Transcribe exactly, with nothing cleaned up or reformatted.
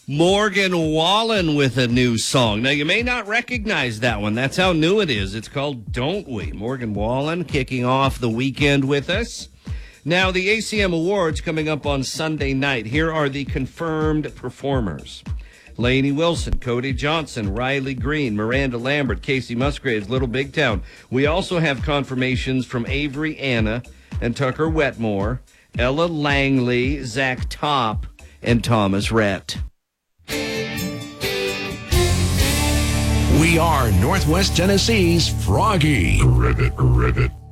Morgan Wallen with a new song. Now, you may not recognize that one. That's how new it is. It's called Don't We. Morgan Wallen kicking off the weekend with us. Now, the A C M Awards coming up on Sunday night. Here are the confirmed performers. Lainey Wilson, Cody Johnson, Riley Green, Miranda Lambert, Casey Musgraves, Little Big Town. We also have confirmations from Avery Anna and Tucker Wetmore, Ella Langley, Zach Top, and Thomas Rhett. We are Northwest Tennessee's Froggy. Ribbit, ribbit.